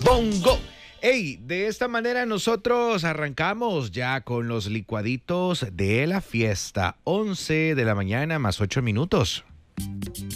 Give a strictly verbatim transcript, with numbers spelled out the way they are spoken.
Bongo. Hey, de esta manera nosotros arrancamos ya con los licuaditos de la fiesta. once de la mañana más ocho minutos.